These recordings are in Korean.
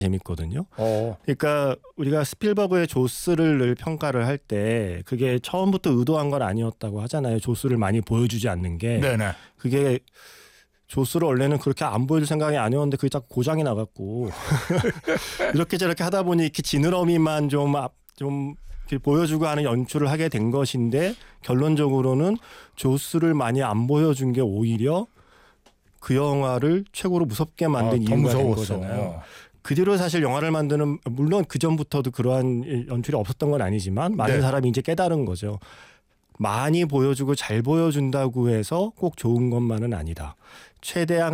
재밌거든요. 그러니까 우리가 스필버그의 조스를 늘 평가를 할 때 그게 처음부터 의도한 건 아니었다고 하잖아요. 조스를 많이 보여주지 않는 게. 네네. 그게 조스를 원래는 그렇게 안 보여줄 생각이 아니었는데 그게 자꾸 고장이 나갖고 이렇게 저렇게 하다 보니 이렇게 지느러미만 좀 보여주고 하는 연출을 하게 된 것인데 결론적으로는 조스를 많이 안 보여준 게 오히려 그 영화를 최고로 무섭게 만든 이유가 된 거잖아요. 그 뒤로 사실 영화를 만드는 물론 그 전부터도 그러한 연출이 없었던 건 아니지만 많은 사람이 이제 깨달은 거죠. 많이 보여주고 잘 보여준다고 해서 꼭 좋은 것만은 아니다. 최대한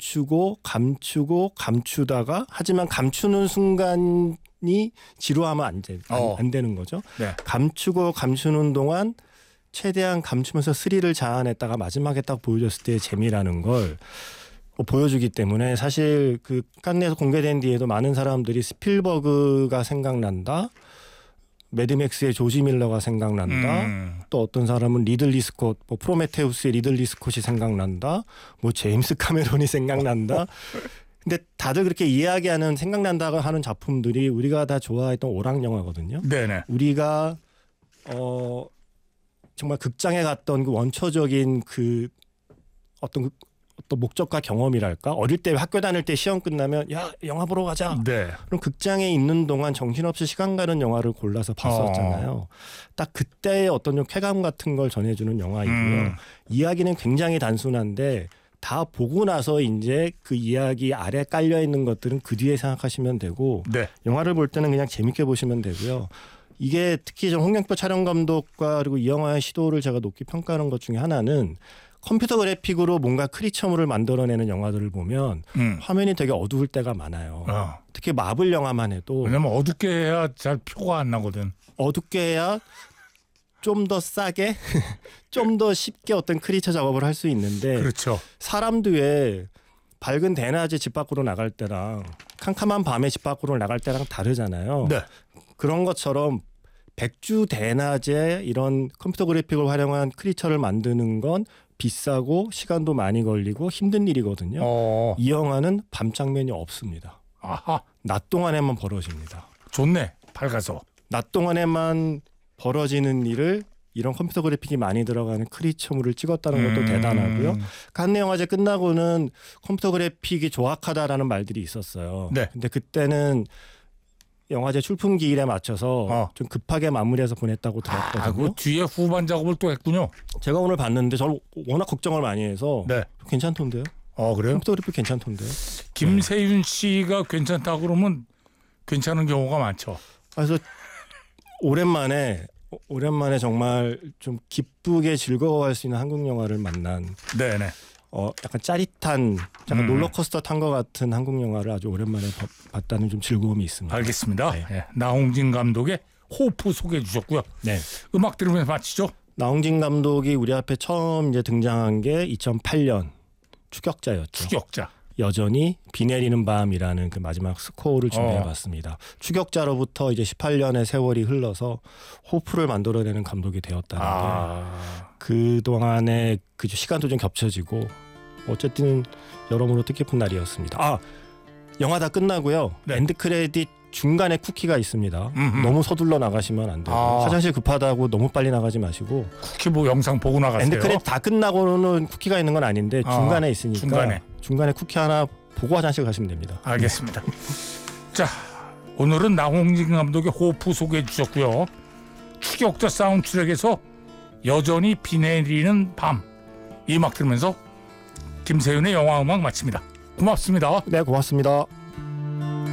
감추다가 하지만 감추는 순간이 지루하면 안 되는 거죠. 네. 감추는 동안 최대한 감추면서 스릴을 자아냈다가 마지막에 딱 보여줬을 때의 재미라는 걸 보여주기 때문에 사실 그 칸네에서 공개된 뒤에도 많은 사람들이 스필버그가 생각난다. 매드맥스의 조지 밀러가 생각난다. 또 어떤 사람은 리들리 스콧, 프로메테우스의 리들리 스콧이 생각난다. 제임스 카메론이 생각난다. 근데 다들 그렇게 이야기하는 생각난다고 하는 작품들이 우리가 다 좋아했던 오락 영화거든요. 네네. 우리가 정말 극장에 갔던 그 원초적인 그 어떤 목적과 경험이랄까. 어릴 때 학교 다닐 때 시험 끝나면 야 영화 보러 가자. 네. 그럼 극장에 있는 동안 정신없이 시간 가는 영화를 골라서 봤었잖아요. 딱 그때의 어떤 좀 쾌감 같은 걸 전해주는 영화이고요. 이야기는 굉장히 단순한데 다 보고 나서 이제 그 이야기 아래 깔려 있는 것들은 그 뒤에 생각하시면 되고 네. 영화를 볼 때는 그냥 재밌게 보시면 되고요. 이게 특히 좀 홍명표 촬영 감독과 그리고 이 영화의 시도를 제가 높이 평가하는 것 중에 하나는 컴퓨터 그래픽으로 뭔가 크리처물을 만들어내는 영화들을 보면 화면이 되게 어두울 때가 많아요. 특히 마블 영화만 해도 왜냐면 어둡게 해야 잘 표가 안 나거든. 어둡게 해야 좀 더 싸게 좀 더 쉽게 어떤 크리처 작업을 할 수 있는데 그렇죠. 사람도 왜 밝은 대낮에 집 밖으로 나갈 때랑 캄캄한 밤에 집 밖으로 나갈 때랑 다르잖아요. 네. 그런 것처럼 백주 대낮에 이런 컴퓨터 그래픽을 활용한 크리처를 만드는 건 비싸고 시간도 많이 걸리고 힘든 일이거든요. 이 영화는 밤 장면이 없습니다. 아하. 낮 동안에만 벌어집니다. 좋네. 밝아서. 낮 동안에만 벌어지는 일을 이런 컴퓨터 그래픽이 많이 들어가는 크리처물을 찍었다는 것도 대단하고요. 칸네 영화제 끝나고는 컴퓨터 그래픽이 조악하다라는 말들이 있었어요. 네. 근데 그때는 영화제 출품 기일에 맞춰서 좀 급하게 마무리해서 보냈다고 들었거든요. 그 뒤에 후반 작업을 또 했군요. 제가 오늘 봤는데 저는 워낙 걱정을 많이 해서 네. 괜찮던데요. 그래요? 컴퓨터 그래픽 괜찮던데요. 김세윤 씨가 괜찮다 그러면 괜찮은 경우가 많죠. 그래서 오랜만에 정말 좀 기쁘게 즐거워할 수 있는 한국 영화를 만난. 네네. 약간 짜릿한, 약간 롤러코스터 탄 것 같은 한국 영화를 아주 오랜만에 봤다는 좀 즐거움이 있습니다. 알겠습니다. 네. 나홍진 감독의 호프 소개해 주셨고요. 네. 음악 들으면서 마치죠. 나홍진 감독이 우리 앞에 처음 이제 등장한 게 2008년 추격자였죠. 추격자. 여전히 비 내리는 밤이라는 그 마지막 스코어를 준비해봤습니다. 추격자로부터 이제 18년의 세월이 흘러서 호프를 만들어내는 감독이 되었다는 게 그 동안에 그 시간도 좀 겹쳐지고 어쨌든 여러모로 뜻깊은 날이었습니다. 영화 다 끝나고요. 네. 엔드 크레딧 중간에 쿠키가 있습니다. 너무 서둘러 나가시면 안 되고 화장실 급하다고 너무 빨리 나가지 마시고 쿠키 영상 보고 나가세요. 엔드 크레딧 다 끝나고는 쿠키가 있는 건 아닌데 중간에 있으니까 중간에 쿠키 하나 보고 화장실 가시면 됩니다. 알겠습니다. 자, 오늘은 나홍진 감독의 호프 소개해 주셨고요. 추격자 사운드트랙에서 여전히 비 내리는 밤 이 음악 들으면서 김세윤의 영화 음악 마칩니다. 고맙습니다. 네, 고맙습니다.